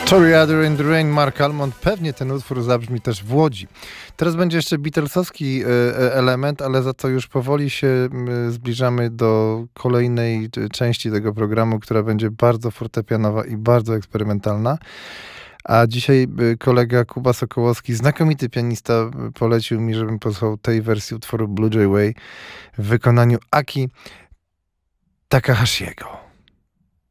Toreador in the Rain, Mark Almond. Pewnie ten utwór zabrzmi też w Łodzi. Teraz będzie jeszcze Beatlesowski element, ale za to już powoli się zbliżamy do kolejnej części tego programu, która będzie bardzo fortepianowa i bardzo eksperymentalna. A dzisiaj kolega Kuba Sokołowski, znakomity pianista, polecił mi, żebym posłuchał tej wersji utworu Blue Jay Way w wykonaniu Aki Takahashiego.